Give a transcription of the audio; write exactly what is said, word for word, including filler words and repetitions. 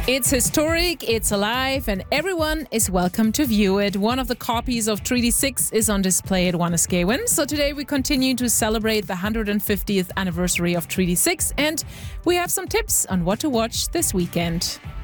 It's historic, it's alive, and everyone is welcome to view it. One of the copies of Treaty six is on display at Waniskewin. So today we continue to celebrate the one hundred fiftieth anniversary of Treaty six, and we have some tips on what to watch this weekend.